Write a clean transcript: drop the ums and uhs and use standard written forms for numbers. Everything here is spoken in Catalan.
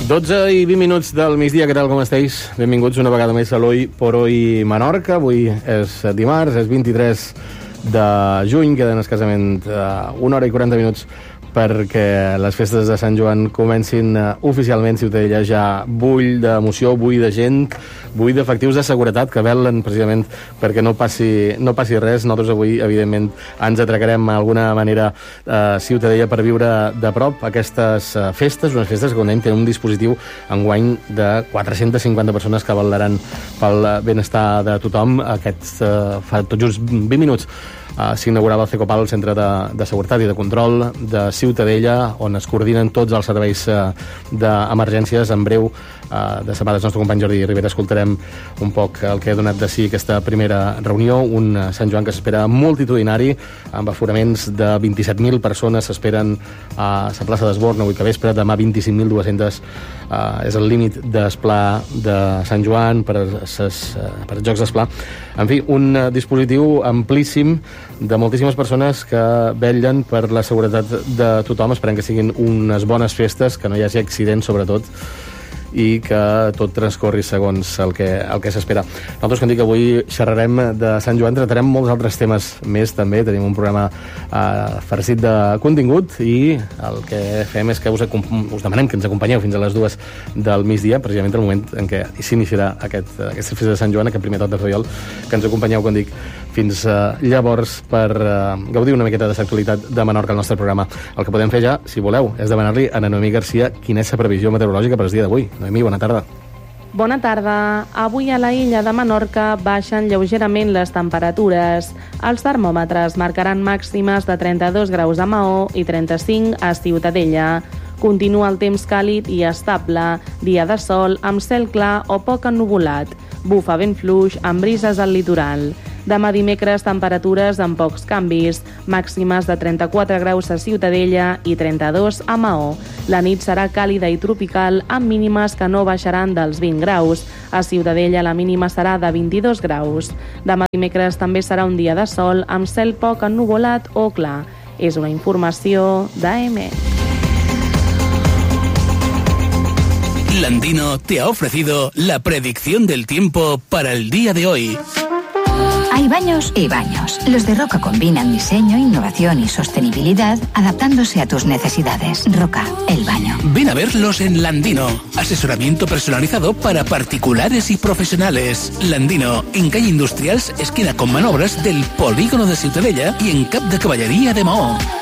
12 i 20 minuts del migdia, què tal, com esteu? Benvinguts una vegada més a l'Hoy por Hoy Menorca. Avui és dimarts, és 23 de juny, queden escassament 1 hora i 40 minuts perquè les festes de Sant Joan comencin oficialment. Ciutadella ja bull d'emoció, bull de gent, bull d'efectius de seguretat que velen precisament perquè no passi res. Nosaltres avui, evidentment, ens atracarem d'alguna manera Ciutadella per viure de prop aquestes festes, unes festes que tenen un dispositiu enguany de 450 persones que vetlaran pel benestar de tothom. Fa tot just 20 minuts s'inaugurava el CECOPAL, el Centre de Seguretat i de Control de Ciutadella, on es coordinen tots els serveis d'emergències. En breu, de sa part del nostre company Jordi Rivera, escoltarem un poc el que ha donat de si aquesta primera reunió. Un Sant Joan que s'espera multitudinari, amb aforaments de 27.000 persones s'esperen a la plaça d'Esborn avui que vespre. Demà 25.200 és el límit d'esplà de Sant Joan per jocs d'esplà. En fi, un dispositiu amplíssim de moltíssimes persones que vetllen per la seguretat de tothom. Esperem que siguin unes bones festes, que no hi hagi accidents, sobretot, i que tot transcorri segons el que s'espera. Nosaltres, com dic, avui xerrarem de Sant Joan, tratarem molts altres temes més també. Tenim un programa farcit de contingut i el que fem és que us demanem que ens acompanyeu fins a les 2 del migdia, precisament el moment en què s'iniciarà aquesta festa de Sant Joan, aquest primer tot de febrer, que ens acompanyeu, com dic, fins llavors per gaudir una miqueta de l'actualitat de Menorca al nostre programa. El que podem fer ja, si voleu, és demanar-li a Noemí Garcia quina és la previsió meteorològica per al dia d'avui. Noemí, bona tarda. Bona tarda. Avui a la illa de Menorca baixen lleugerament les temperatures. Els termòmetres marcaran màximes de 32 graus a Maó i 35 a Ciutadella. Continua el temps càlid i estable, dia de sol amb cel clar o poc ennuvolat. Bufa vent fluix amb brises al litoral. Demà dimecres, temperatures amb pocs canvis, màximes de 34 graus a Ciutadella i 32 a Maó. La nit serà càlida i tropical, amb mínimes que no baixaran dels 20 graus. A Ciutadella la mínima serà de 22 graus. Demà dimecres també serà un dia de sol, amb cel poc ennuvolat o clar. És una informació d'AEMET. Landino te ha ofrecido la predicción del tiempo para el día de hoy. Hay baños y baños. Los de Roca combinan diseño, innovación y sostenibilidad, adaptándose a tus necesidades. Roca, el baño. Ven a verlos en Landino. Asesoramiento personalizado para particulares y profesionales. Landino, en calle Industrials, esquina con Manobras del Polígono de Ciutadella y en Cap de Caballería de Maó.